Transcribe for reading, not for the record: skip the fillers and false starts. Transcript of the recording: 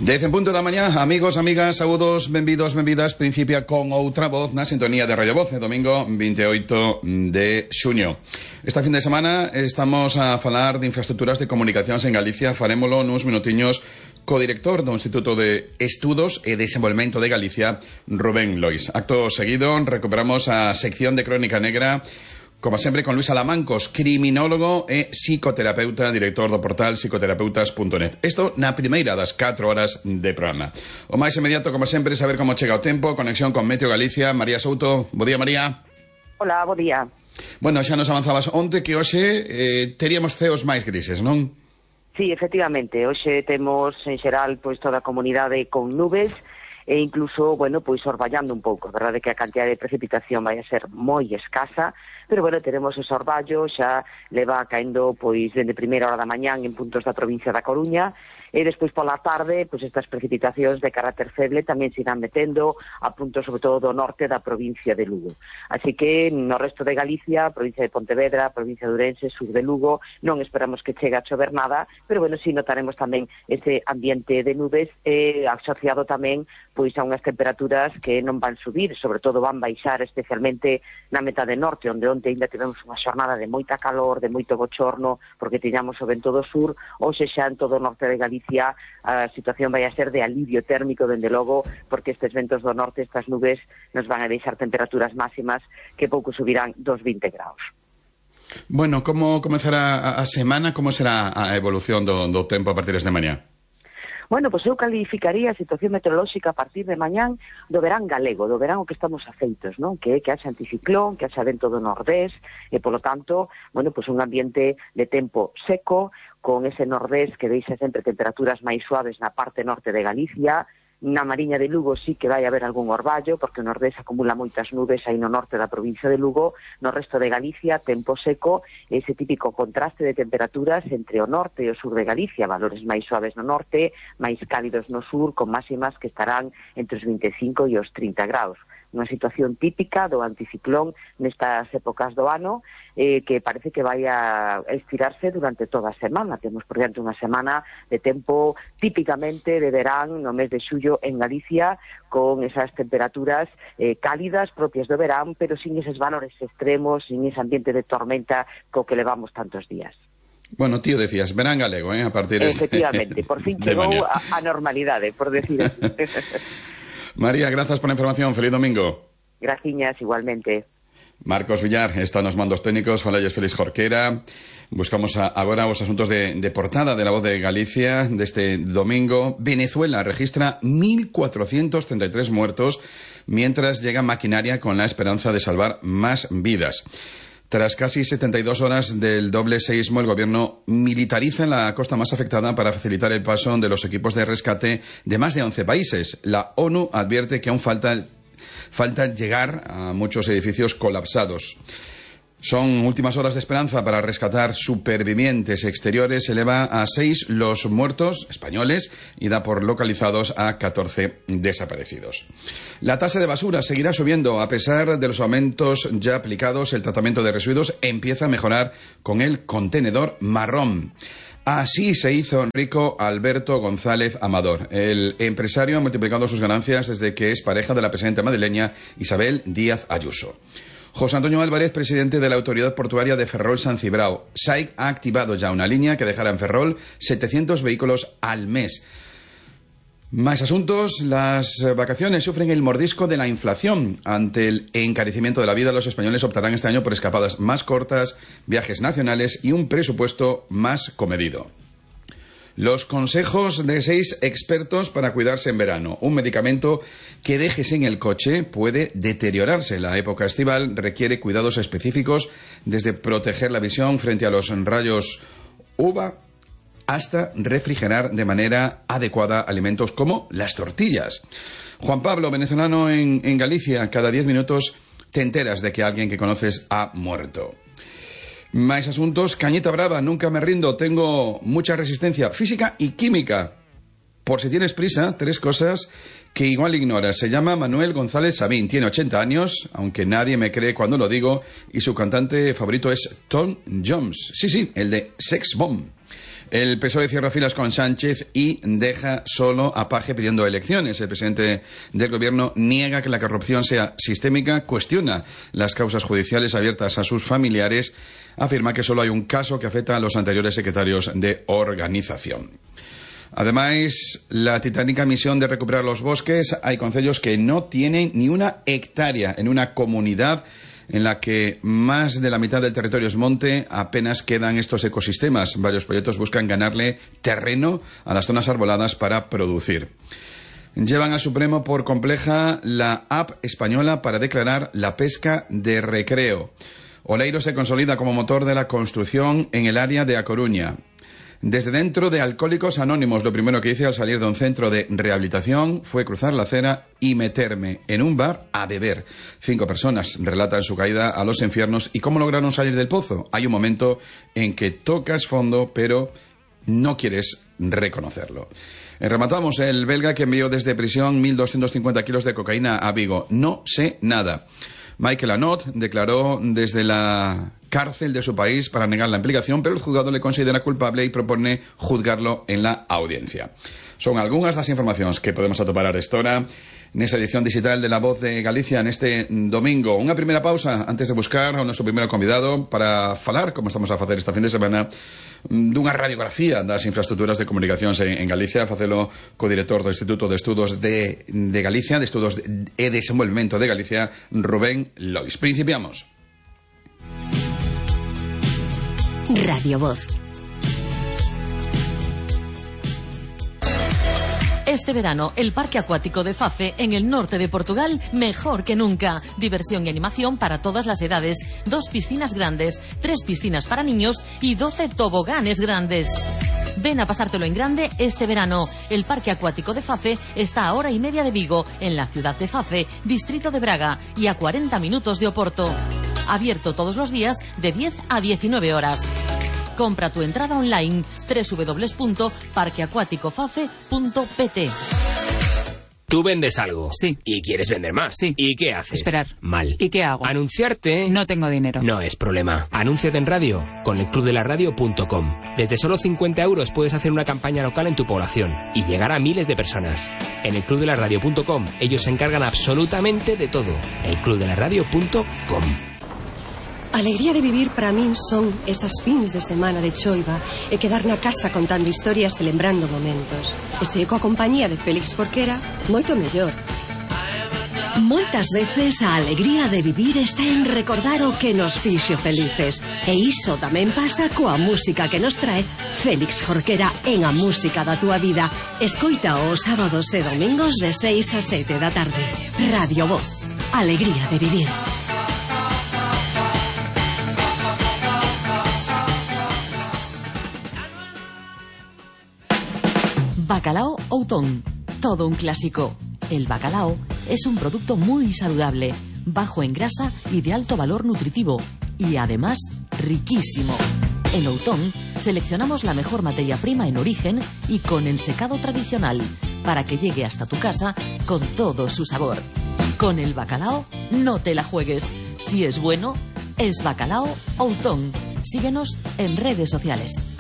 10 en punto da mañá, amigos, amigas, saúdos, benvidos, benvidas. Principia con outra voz na sintonía de Radio Voz, domingo 28 de xuño. Esta fin de semana estamos a falar de infraestructuras de comunicacións en Galicia. Farémolo nuns minutiños co director do Instituto de Estudos e Desenvolvemento de Galicia, Rubén Lois. Acto seguido, recuperamos a sección de Crónica Negra, como sempre, con Luis Alamancos, criminólogo e psicoterapeuta, director do portal psicoterapeutas.net. Isto na primeira das 4 horas de programa. O máis inmediato, como sempre, saber como chega o tempo, conexión con Meteo Galicia. María Souto, bo día, María. Hola, bo día. Bueno, xa nos avanzabas onte que hoxe teríamos ceos máis grises, non? Sí, efectivamente, hoxe temos en xeral pois toda a comunidade con nubes e incluso, bueno, pois orballando un pouco. A verdade é que a cantidad de precipitación vai a ser moi escasa, pero, bueno, teremos os orballos, xa leva caendo, pois, dende primeira hora da mañán en puntos da provincia da Coruña, e despois pola tarde, pois, estas precipitacións de carácter feble tamén se irán metendo a puntos, sobre todo, do norte da provincia de Lugo. Así que, no resto de Galicia, provincia de Pontevedra, provincia de Ourense, sur de Lugo, non esperamos que chegue a chover nada, pero, bueno, sí notaremos tamén ese ambiente de nubes asociado tamén pois a unhas temperaturas que non van subir, sobre todo van baixar, especialmente na metade norte, onde onte ainda tivemos unha xornada de moita calor, de moito bochorno, porque tiñamos o vento do sur. Hoxe xa en todo o norte de Galicia a situación vai a ser de alivio térmico, dende logo, porque estes ventos do norte, estas nubes, nos van a deixar temperaturas máximas que pouco subirán dos 20 graus. Bueno, como comezará a semana? Como será a evolución do tempo a partir de mañá? Bueno, pois eu calificaría a situación meteorolóxica a partir de mañán do verán galego, do verán o que estamos afeitos, non? Que haxa anticiclón, que haxa vento do nordés, e, polo tanto, bueno, pois un ambiente de tempo seco, con ese nordés que deixa sempre temperaturas máis suaves na parte norte de Galicia. Na Mariña de Lugo sí que vai haber algún orballo, porque o nordés acumula moitas nubes aí no norte da provincia de Lugo. No resto de Galicia, tempo seco, ese típico contraste de temperaturas entre o norte e o sur de Galicia, valores máis suaves no norte, máis cálidos no sur, con máximas que estarán entre os 25 e os 30 graus. Unha situación típica do anticiclón nestas épocas do ano, que parece que vai a estirarse durante toda a semana. Temos por diante unha semana de tempo típicamente de verán no mes de xullo en Galicia, con esas temperaturas cálidas propias do verán, pero sin eses valores extremos, sin ese ambiente de tormenta co que levamos tantos días. Bueno, tío, decías, verán galego, a partir de... Efectivamente, por fin chegou a normalidade, por decir así. María, gracias por la información. Feliz domingo. Graciñas, igualmente. Marcos Villar está nos mandos técnicos. Falalles Félix Jorquera. Buscamos agora os asuntos de portada de La Voz de Galicia deste domingo. Venezuela registra 1.433 muertos mientras llega maquinaria con la esperanza de salvar más vidas. Tras casi 72 horas del doble seísmo, el gobierno militariza en la costa más afectada para facilitar el paso de los equipos de rescate de más de 11 países. La ONU advierte que aún falta llegar a muchos edificios colapsados. Son últimas horas de esperanza para rescatar supervivientes exteriores. Se eleva a 6 los muertos españoles y da por localizados a 14 desaparecidos. La tasa de basura seguirá subiendo. A pesar de los aumentos ya aplicados, el tratamiento de residuos empieza a mejorar con el contenedor marrón. Así se hizo rico Alberto González Amador. El empresario ha multiplicado sus ganancias desde que es pareja de la presidenta madrileña Isabel Díaz Ayuso. José Antonio Álvarez, presidente de la Autoridad Portuaria de Ferrol-San Cibrao. SAIC ha activado ya una línea que dejará en Ferrol 700 vehículos al mes. Más asuntos. Las vacaciones sufren el mordisco de la inflación. Ante el encarecimiento de la vida, los españoles optarán este año por escapadas más cortas, viajes nacionales y un presupuesto más comedido. Los consejos de 6 expertos para cuidarse en verano. Un medicamento que dejes en el coche puede deteriorarse. La época estival requiere cuidados específicos, desde proteger la visión frente a los rayos UVA hasta refrigerar de manera adecuada alimentos como las tortillas. Juan Pablo, venezolano en Galicia, cada 10 minutos te enteras de que alguien que conoces ha muerto. Más asuntos. Cañita brava, nunca me rindo, tengo mucha resistencia física y química. Por si tienes prisa, 3 cosas que igual ignoras. Se llama Manuel González Sabín, tiene 80 años, aunque nadie me cree cuando lo digo, y su cantante favorito es Tom Jones. Sí, el de Sex Bomb. El PSOE cierra filas con Sánchez y deja solo a Paje pidiendo elecciones. El presidente del Gobierno niega que la corrupción sea sistémica, cuestiona las causas judiciales abiertas a sus familiares, afirma que solo hay un caso que afecta a los anteriores secretarios de organización. Además, la titánica misión de recuperar los bosques, hay concellos que no tienen ni una hectárea en una comunidad en la que más de la mitad del territorio es monte, apenas quedan estos ecosistemas. Varios proyectos buscan ganarle terreno a las zonas arboladas para producir. Llevan al Supremo por compleja la app española para declarar la pesca de recreo. Oleiro se consolida como motor de la construcción en el área de A Coruña. Desde dentro de Alcohólicos Anónimos, lo primero que hice al salir de un centro de rehabilitación fue cruzar la acera y meterme en un bar a beber. 5 personas relatan su caída a los infiernos y cómo lograron salir del pozo. Hay un momento en que tocas fondo, pero no quieres reconocerlo. Rematamos el belga que envió desde prisión 1.250 kilos de cocaína a Vigo. No sé nada. Michael Anot declaró desde la cárcel de su país para negar la implicación, pero el juzgado le considera culpable y propone juzgarlo en la audiencia. Son algunas das informacións que podemos atopar a esta hora nesa edición digital de La Voz de Galicia neste domingo. Unha primeira pausa antes de buscar ao noso primeiro convidado para falar, como estamos a facer esta fin de semana, dunha radiografía das infraestructuras de comunicacións en Galicia, facelo co director do Instituto de Estudos de Galicia, de Estudos e Desenvolvemento de Galicia, Rubén Lois. Principiamos. Radio Voz. Este verano, el Parque Acuático de Fafe, en el norte de Portugal, mejor que nunca. Diversión y animación para todas las edades. 2 piscinas grandes, 3 piscinas para niños y 12 toboganes grandes. Ven a pasártelo en grande este verano. El Parque Acuático de Fafe está a 1:30 de Vigo, en la ciudad de Fafe, distrito de Braga, y a 40 minutos de Oporto. Abierto todos los días de 10 a 19 horas. Compra tu entrada online www.parqueacuaticofafe.pt. Tú vendes algo. Sí. ¿Y quieres vender más? Sí. ¿Y qué haces? Esperar. Mal. ¿Y qué hago? Anunciarte. No tengo dinero. No es problema. Anúnciate en radio con elclubdelaradio.com. Desde solo 50 euros puedes hacer una campaña local en tu población y llegar a miles de personas. En elclubdelaradio.com ellos se encargan absolutamente de todo. elclubdelaradio.com. A alegría de vivir para min son esas fins de semana de choiva e quedar na casa contando historias e lembrando momentos. E se coa compañía de Félix Jorquera, moito mellor. Moitas veces a alegría de vivir está en recordar o que nos fixo felices. E iso tamén pasa coa música que nos trae Félix Jorquera en A Música da Túa Vida. Escoita os sábados e domingos de 6 a 7 da tarde. Radio Voz. Alegría de vivir. Bacalao Outón, todo un clásico. El bacalao es un producto muy saludable, bajo en grasa y de alto valor nutritivo, y además riquísimo. En Outón seleccionamos la mejor materia prima en origen y con ensecado tradicional, para que llegue hasta tu casa con todo su sabor. Con el bacalao no te la juegues. Si es bueno, es Bacalao Outón. Síguenos en redes sociales.